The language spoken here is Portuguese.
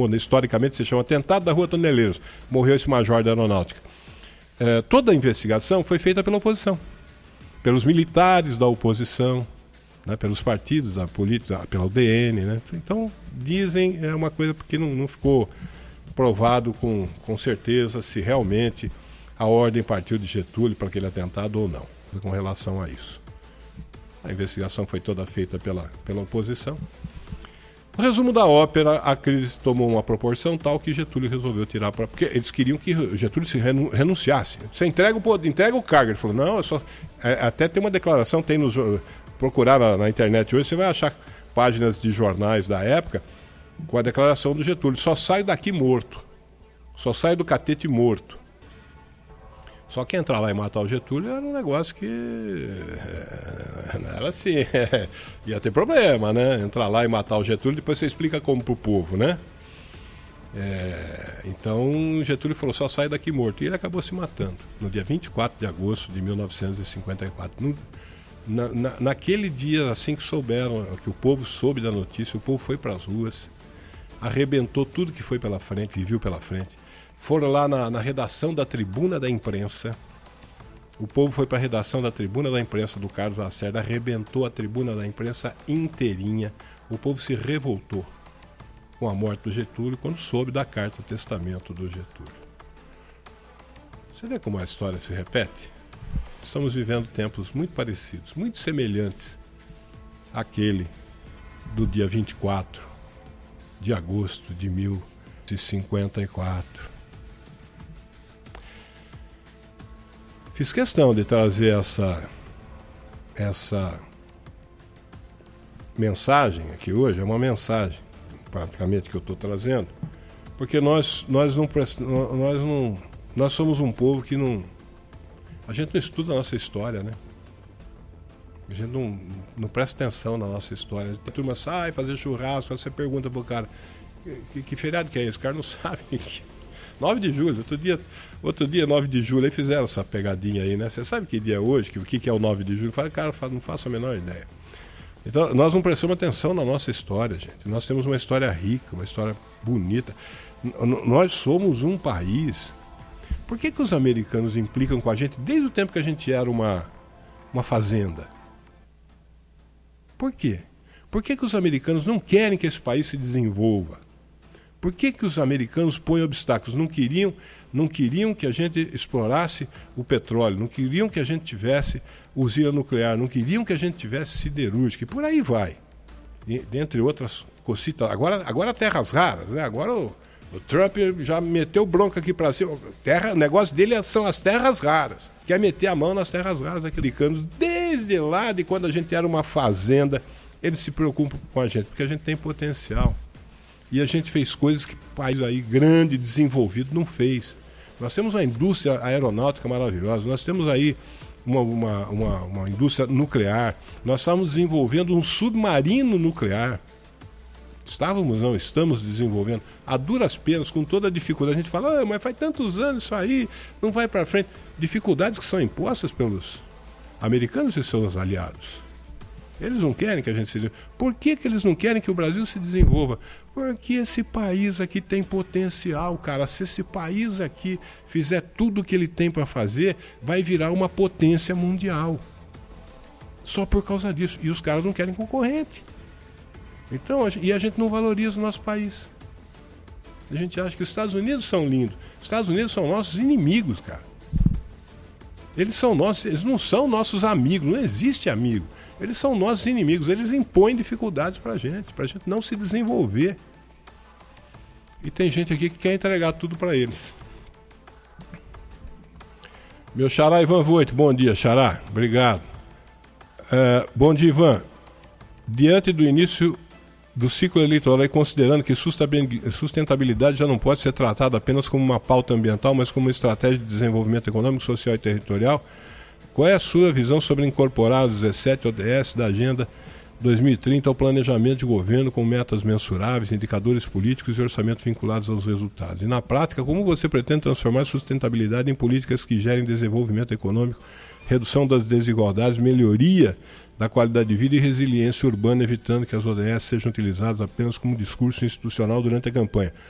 historicamente se chama atentado da Rua Toneleiros. Morreu esse major da aeronáutica. Toda a investigação foi feita pela oposição, pelos militares da oposição, né, pelos partidos da política, pela UDN, né? Então, dizem, é uma coisa porque não ficou provado com certeza se realmente a ordem partiu de Getúlio para aquele atentado ou não, com relação a isso. A investigação foi toda feita pela oposição. No resumo da ópera, a crise tomou uma proporção tal que Getúlio resolveu tirar, porque eles queriam que Getúlio se renunciasse. Você entrega o cargo. Ele falou, não, até tem uma declaração, tem nos... procurar na internet hoje, você vai achar páginas de jornais da época com a declaração do Getúlio: só sai daqui morto, só sai do catete morto. Só que entrar lá e matar o Getúlio era um negócio que era assim, ia ter problema, né? Entrar lá e matar o Getúlio, depois você explica como pro povo, né? Então Getúlio falou: só sai daqui morto, e ele acabou se matando no dia 24 de agosto de 1954. Naquele dia, assim que souberam, que o povo soube da notícia, o povo foi para as ruas, arrebentou tudo que foi pela frente e viu pela frente. Foram lá na redação da Tribuna da Imprensa. O povo foi para a redação da Tribuna da Imprensa do Carlos Lacerda, arrebentou a Tribuna da Imprensa inteirinha. O povo se revoltou com a morte do Getúlio quando soube da carta testamento do Getúlio. Você vê como a história se repete? Estamos vivendo tempos muito parecidos, muito semelhantes àquele do dia 24 de agosto de 1954. Fiz questão de trazer essa mensagem aqui hoje, é uma mensagem praticamente que eu estou trazendo, porque nós somos um povo que a gente não estuda a nossa história, né? A gente não presta atenção na nossa história. A turma sai fazer churrasco, você pergunta pro cara, que feriado que é esse? O cara não sabe. 9 de julho, outro dia 9 de julho, aí fizeram essa pegadinha aí, né? Você sabe que dia é hoje? O que é o 9 de julho? Cara, não faço a menor ideia. Então, nós não prestamos atenção na nossa história, gente. Nós temos uma história rica, uma história bonita. Nós somos um país... Por que os americanos implicam com a gente desde o tempo que a gente era uma fazenda? Por quê? Por que os americanos não querem que esse país se desenvolva? Por que os americanos põem obstáculos? Não queriam que a gente explorasse o petróleo, não queriam que a gente tivesse usina nuclear, não queriam que a gente tivesse siderúrgica, e por aí vai. Dentre outras cositas. Agora terras raras, né? Agora o Trump já meteu bronca aqui para cima. O negócio dele são as terras raras. Quer meter a mão nas terras raras americanos. Desde lá, de quando a gente era uma fazenda, eles se preocupam com a gente, porque a gente tem potencial. E a gente fez coisas que o país aí grande, desenvolvido, não fez. Nós temos uma indústria aeronáutica maravilhosa, nós temos aí uma indústria nuclear, nós estamos desenvolvendo um submarino nuclear. Estamos desenvolvendo a duras penas, com toda a dificuldade. A gente fala, mas faz tantos anos isso aí, não vai para frente. Dificuldades que são impostas pelos americanos e seus aliados. Eles não querem que a gente se desenvolva. Por que eles não querem que o Brasil se desenvolva? Porque esse país aqui tem potencial, cara. Se esse país aqui fizer tudo o que ele tem para fazer, vai virar uma potência mundial. Só por causa disso. E os caras não querem concorrente. Então, e a gente não valoriza o nosso país. A gente acha que os Estados Unidos são lindos. Os Estados Unidos são nossos inimigos, cara. Eles não são nossos amigos, não existe amigo. Eles são nossos inimigos, eles impõem dificuldades pra gente não se desenvolver. E tem gente aqui que quer entregar tudo pra eles. Meu xará Ivan Voit, bom dia, xará, obrigado. Bom dia, Ivan. Diante do início do ciclo eleitoral e considerando que sustentabilidade já não pode ser tratada apenas como uma pauta ambiental, mas como uma estratégia de desenvolvimento econômico, social e territorial, qual é a sua visão sobre incorporar os 17 ODS da Agenda 2030 ao planejamento de governo com metas mensuráveis, indicadores políticos e orçamentos vinculados aos resultados? E na prática, como você pretende transformar a sustentabilidade em políticas que gerem desenvolvimento econômico, redução das desigualdades, melhoria da qualidade de vida e resiliência urbana, evitando que as ODS sejam utilizadas apenas como discurso institucional durante a campanha?